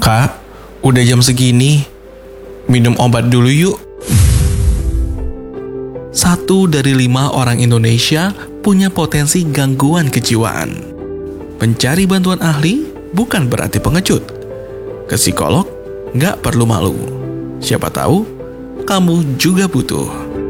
Kak, udah jam segini. Minum obat dulu yuk. 1 dari 5 orang Indonesia punya potensi gangguan kejiwaan. Mencari bantuan ahli bukan berarti pengecut. Ke psikolog nggak perlu malu. Siapa tahu kamu juga butuh.